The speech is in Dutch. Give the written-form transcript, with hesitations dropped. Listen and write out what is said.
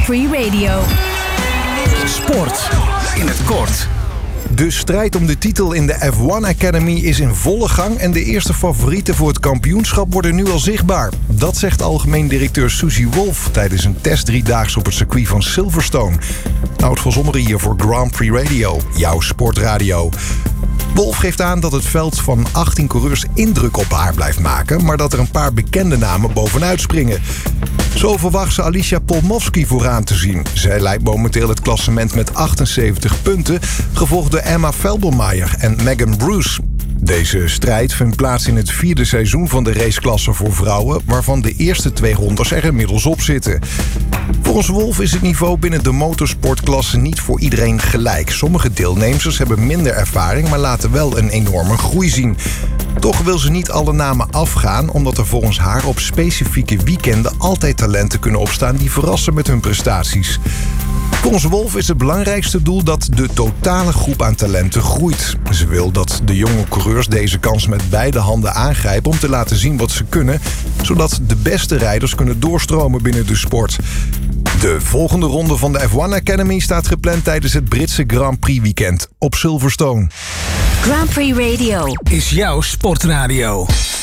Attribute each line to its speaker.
Speaker 1: Grand Prix Radio.
Speaker 2: Sport in het kort.
Speaker 3: De strijd om de titel in de F1 Academy is in volle gang en de eerste favorieten voor het kampioenschap worden nu al zichtbaar. Dat zegt algemeen directeur Susie Wolff tijdens een test 3-daags op het circuit van Silverstone. Nout van Zomeren hier voor Grand Prix Radio, jouw sportradio. Wolff geeft aan dat het veld van 18 coureurs indruk op haar blijft maken, maar dat er een paar bekende namen bovenuit springen. Zo verwacht ze Alicia Polmowski vooraan te zien. Zij leidt momenteel het klassement met 78 punten, gevolgd door Emma Felbermeyer en Megan Bruce. Deze strijd vindt plaats in het 4e seizoen van de raceklasse voor vrouwen, waarvan de eerste 2 rondes er inmiddels op zitten. Volgens Wolff is het niveau binnen de motorsportklasse niet voor iedereen gelijk. Sommige deelnemers hebben minder ervaring, maar laten wel een enorme groei zien. Toch wil ze niet alle namen afgaan, omdat er volgens haar op specifieke weekenden altijd talenten kunnen opstaan die verrassen met hun prestaties. Volgens Wolff is het belangrijkste doel dat de totale groep aan talenten groeit. Ze wil dat de jonge coureurs deze kans met beide handen aangrijpen om te laten zien wat ze kunnen, zodat de beste rijders kunnen doorstromen binnen de sport. De volgende ronde van de F1 Academy staat gepland tijdens het Britse Grand Prix weekend op Silverstone.
Speaker 1: Grand Prix Radio
Speaker 2: Is jouw sportradio.